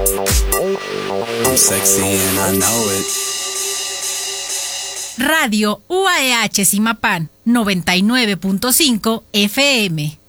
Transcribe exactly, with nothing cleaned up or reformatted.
I'm sexy and I know it. Radio U A E H Zimapán noventa y nueve punto cinco F M.